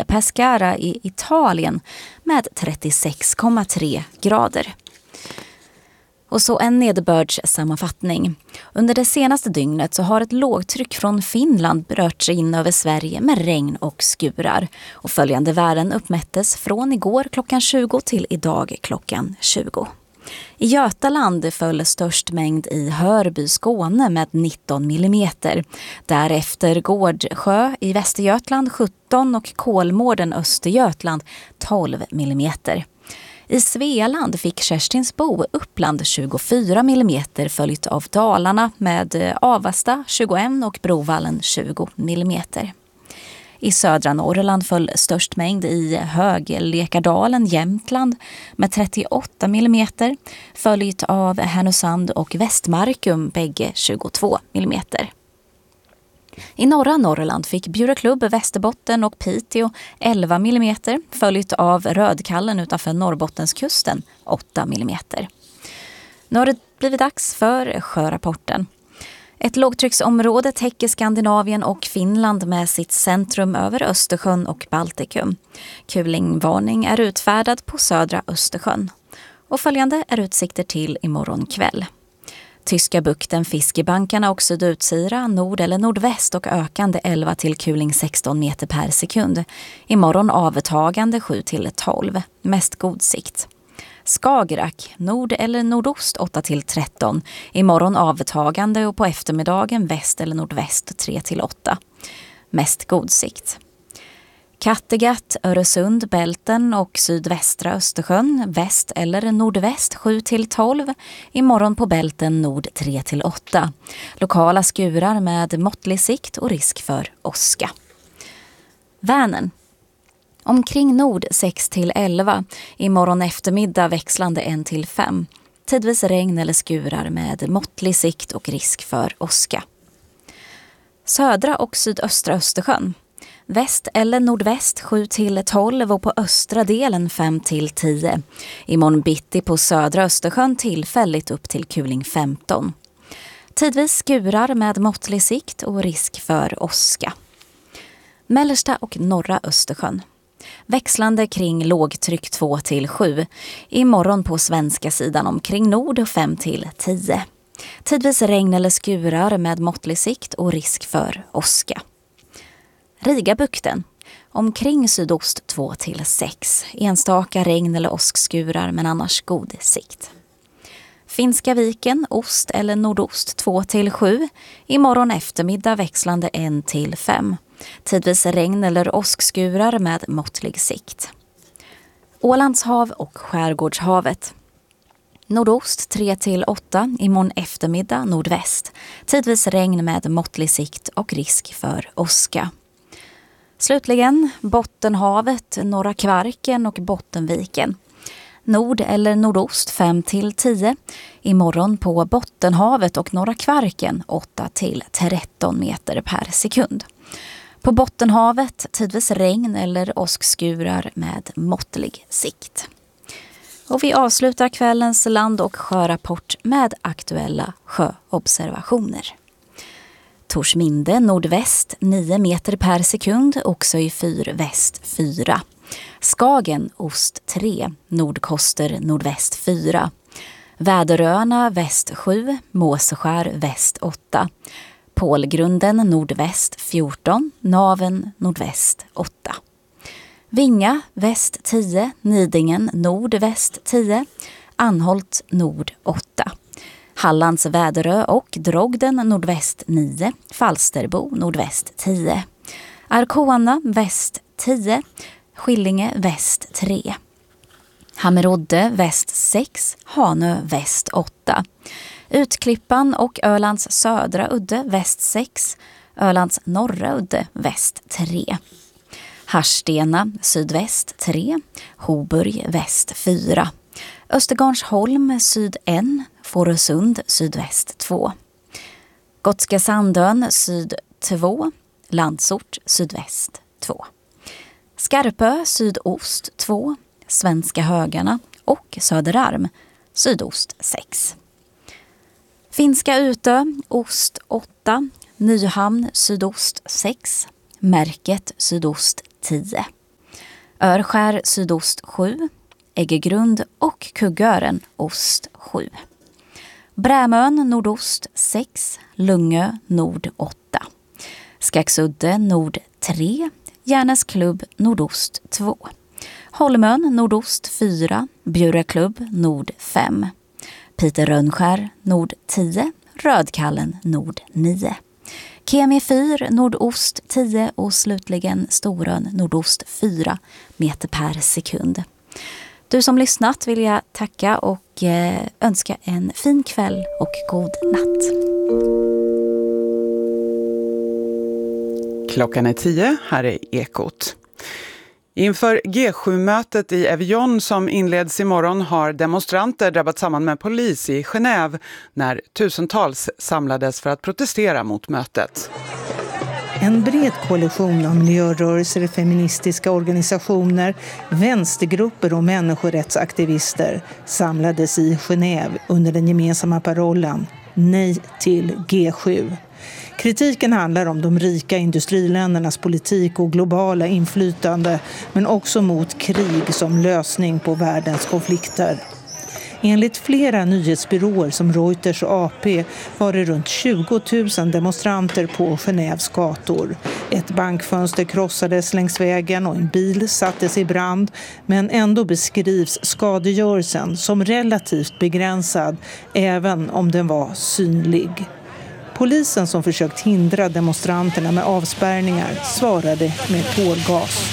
Pescara i Italien med 36,3 grader. Och så en nederbördssammanfattning. Under det senaste dygnet så har ett lågtryck från Finland rört sig in över Sverige med regn och skurar. Och följande värden uppmättes från igår klockan 20 till idag klockan 20. I Götaland föll störst mängd i Hörby, Skåne med 19 millimeter. Därefter Gårdsjö i Västergötland 17 och Kolmården, Östergötland 12 millimeter. I Svealand fick Kerstinsbo, Uppland 24 millimeter följt av Dalarna med Avesta 21 och Brovallen 20 millimeter. I södra Norrland föll störst mängd i Höglekardalen, Jämtland med 38 millimeter följt av Härnösand och Västmarkum, bägge 22 millimeter. I norra Norrland fick Bjureklubb, Västerbotten och Piteå 11 millimeter följt av Rödkallen utanför Norrbottenskusten 8 millimeter. Nu har det blivit dags för sjörapporten. Ett lågtrycksområde täcker Skandinavien och Finland med sitt centrum över Östersjön och Baltikum. Kulingvarning är utfärdad på södra Östersjön. Och följande är utsikter till imorgon kväll. Tyska bukten, fiskebankarna och Sydutsira, nord eller nordväst och ökande 11 till kuling 16 meter per sekund. Imorgon avtagande 7 till 12, mest god sikt. Skagerrak, nord eller nordost 8 till 13. Imorgon avtagande och på eftermiddagen väst eller nordväst 3 till 8. Mest god sikt. Kattegatt, Öresund, Bälten och sydvästra Östersjön, väst eller nordväst 7 till 12. Imorgon på Bälten nord 3 till 8. Lokala skurar med måttlig sikt och risk för åska. Vänern. Omkring nord 6 till 11. Imorgon eftermiddag växlande 1 till 5. Tidvis regn eller skurar med måttlig sikt och risk för åska. Södra och sydöstra Östersjön. Väst eller nordväst 7 till 12 och på östra delen 5 till 10. Imorgon bitti på södra Östersjön tillfälligt upp till kuling 15. Tidvis skurar med måttlig sikt och risk för åska. Mellersta och norra Östersjön. Växlande kring lågtryck 2 till 7. Imorgon på svenska sidan omkring nord 5 till 10. Tidvis regn eller skurar med måttlig sikt och risk för åska. Rigabukten. Omkring sydost 2 till 6. Enstaka regn eller åskskurar men annars god sikt. Finska viken, ost eller nordost 2 till 7. Imorgon eftermiddag växlande 1 till 5. Tidvis regn eller åskskurar med måttlig sikt. Ålandshav och Skärgårdshavet. Nordost 3 till 8, imorgon eftermiddag nordväst. Tidvis regn med måttlig sikt och risk för åska. Slutligen Bottenhavet, Norra Kvarken och Bottenviken. Nord eller nordost 5 till 10. Imorgon på Bottenhavet och Norra Kvarken 8 till 13 meter per sekund. På Bottenhavet tidvis regn eller åskskurar med måttlig sikt. Och vi avslutar kvällens land- och sjörapport med aktuella sjöobservationer. Torsminde nordväst 9 meter per sekund, också i fyr väst 4. Skagen ost 3, Nordkoster nordväst 4. Väderöarna väst 7, Måseskär väst 8. Pålgrunden nordväst 14, Naven nordväst 8. Vinga väst 10, Nidingen nordväst 10, Anholt nord 8. Hallands Väderö och Drogden nordväst 9, Falsterbo nordväst 10. Arkona väst 10, Skillinge väst 3. Hammerodde väst 6, Hanö väst 8. Utklippan och Ölands södra udde väst 6, Ölands norra udde väst 3. Harstena sydväst 3, Hoburg väst 4. Östergarnsholm syd 1, Fårösund sydväst 2. Gotska Sandön syd 2, Landsort sydväst 2. Skarpö sydost 2, Svenska Högarna och Söderarm sydost 6. Finska Utö ost 8, Nyhamn sydost 6, Märket sydost 10. Örskär sydost 7, Äggegrund och Kuggören ost 7. Brämön nordost 6, Lungö nord 8. Skaxudde nord 3, Järnäsklubb nordost 2. Holmön nordost 4, Bjureklubb nord 5. Piter Rönnskär nord 10, Rödkallen nord 9. Kemi 4 nordost 10 och slutligen Storön nordost 4 meter per sekund. Du som lyssnat vill jag tacka och önska en fin kväll och god natt. Klockan är 10, här är Ekot. Inför G7-mötet i Evian som inleds imorgon har demonstranter drabbat samman med polis i Genève när tusentals samlades för att protestera mot mötet. En bred koalition av miljörörelser, feministiska organisationer, vänstergrupper och människorättsaktivister samlades i Genève under den gemensamma parollen Nej till G7. Kritiken handlar om de rika industriländernas politik och globala inflytande, men också mot krig som lösning på världens konflikter. Enligt flera nyhetsbyråer som Reuters och AP var det runt 20 000 demonstranter på Genèves gator. Ett bankfönster krossades längs vägen och en bil sattes i brand, men ändå beskrivs skadegörelsen som relativt begränsad även om den var synlig. Polisen som försökt hindra demonstranterna med avspärrningar svarade med tårgas.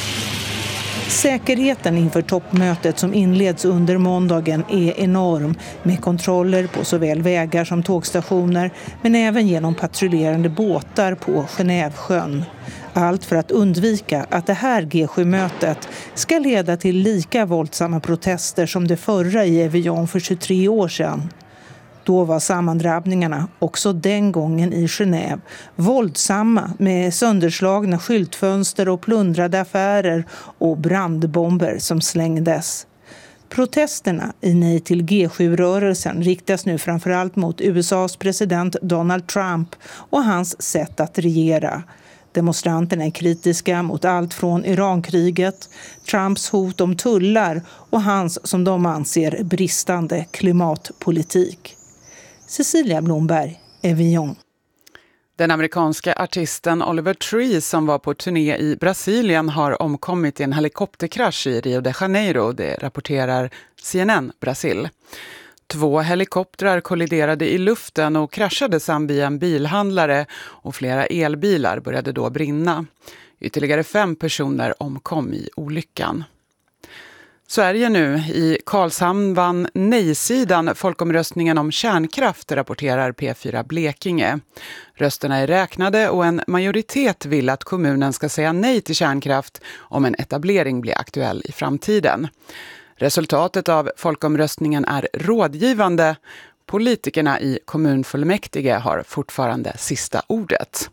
Säkerheten inför toppmötet som inleds under måndagen är enorm med kontroller på såväl vägar som tågstationer men även genom patrullerande båtar på Genèvesjön. Allt för att undvika att det här G7-mötet ska leda till lika våldsamma protester som det förra i Evian för 23 år sedan. Då var sammandrabbningarna också den gången i Genève våldsamma med sönderslagna skyltfönster och plundrade affärer och brandbomber som slängdes. Protesterna i Nej till G7-rörelsen riktas nu framförallt mot USAs president Donald Trump och hans sätt att regera. Demonstranterna är kritiska mot allt från Irankriget, Trumps hot om tullar och hans, som de anser, bristande klimatpolitik. Cecilia Blomberg, Evian. Den amerikanska artisten Oliver Tree som var på turné i Brasilien har omkommit i en helikopterkrasch i Rio de Janeiro, det rapporterar CNN Brasil. 2 helikoptrar kolliderade i luften och kraschade samt vid en bilhandlare och flera elbilar började då brinna. Ytterligare 5 personer omkom i olyckan. Sverige nu. I Karlshamn vann nej-sidan folkomröstningen om kärnkraft, rapporterar P4 Blekinge. Rösterna är räknade och en majoritet vill att kommunen ska säga nej till kärnkraft om en etablering blir aktuell i framtiden. Resultatet av folkomröstningen är rådgivande. Politikerna i kommunfullmäktige har fortfarande sista ordet.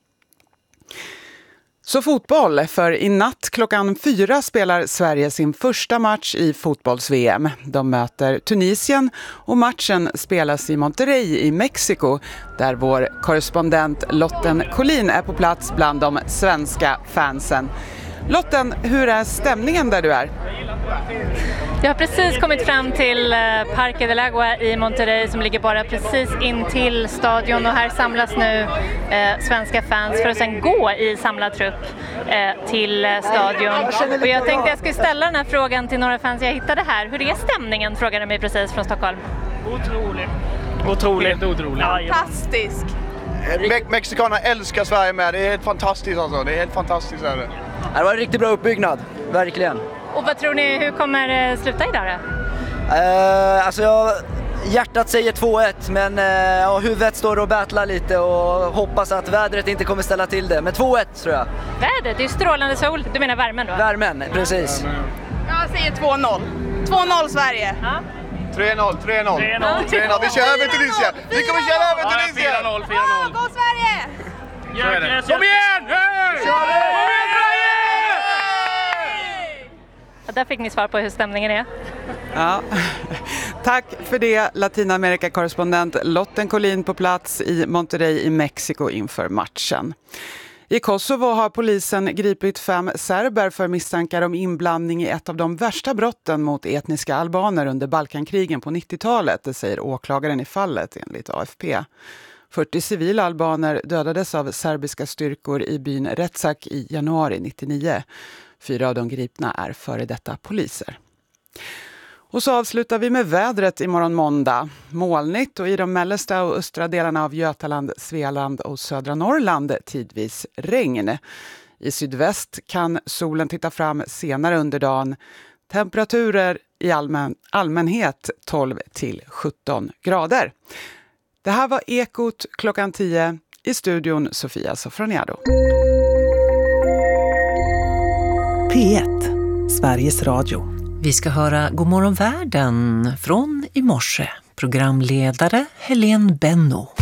Så fotboll, för i natt klockan 4 spelar Sverige sin första match i fotbolls-VM. De möter Tunisien och matchen spelas i Monterrey i Mexiko där vår korrespondent Lotten Collin är på plats bland de svenska fansen. Lotten, hur är stämningen där du är? Jag har precis kommit fram till Parque del Agua i Monterrey som ligger bara precis in till stadion och här samlas nu svenska fans för att sen gå i samlad trupp till stadion. Och jag tänkte jag skulle ställa den här frågan till några fans jag hittade här. Hur är stämningen, frågade mig precis från Stockholm. Otroligt. Fantastisk. Mexikanerna älskar Sverige med. Det är helt fantastiskt alltså. Det är helt fantastiskt. Det var en riktigt bra uppbyggnad, verkligen. Och vad tror ni, hur kommer det sluta idag då? Hjärtat säger 2-1, men huvudet står och battlar lite och hoppas att vädret inte kommer ställa till det. Men 2-1 tror jag. Vädret? Det är strålande sol. Du menar värmen då? Värmen, precis. Jag säger 2-0. 2-0 Sverige. Ja. 3-0. Vi kör över Tunisien. Vi kommer köra över Tunisien. 4-0. Gå Sverige! Kom igen! Kör det! Ja, där fick ni svar på hur stämningen är. Ja. Tack för det, Latinamerika-korrespondent Lotten Collin på plats i Monterrey i Mexiko inför matchen. I Kosovo har polisen gripit 5 serber för misstankar om inblandning i ett av de värsta brotten mot etniska albaner under Balkankrigen på 90-talet, det säger åklagaren i fallet enligt AFP. 40 civila albaner dödades av serbiska styrkor i byn Retsak i januari 1999. 4 av de gripna är före detta poliser. Och så avslutar vi med vädret imorgon måndag. Molnigt och i de mellersta och östra delarna av Götaland, Svealand och södra Norrland tidvis regn. I sydväst kan solen titta fram senare under dagen. Temperaturer i allmänhet 12 till 17 grader. Det här var Ekot klockan 10. I studion Sofia Sofroniado. P1, Sveriges Radio. Vi ska höra God morgon världen från i morse. Programledare Helene Benno.